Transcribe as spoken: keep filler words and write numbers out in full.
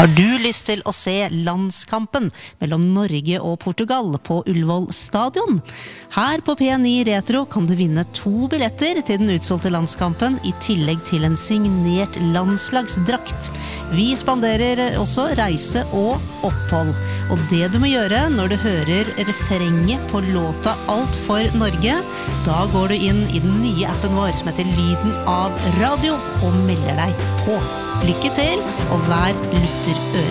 Har du lyst til å se landskampen mellom Norge og Portugal på Ullevål stadion? Her på P ni Retro kan du vinne to billetter til den utsolgte landskampen i tillegg til en signert landslagsdrakt. Vi spanderer også reise og opphold. Og det du må gjøre når du hører refrenget på låta Alt for Norge, da går du inn i den nye appen vår som heter Lyden av Radio og melder deg på. Lykke til, og vær lytterøre.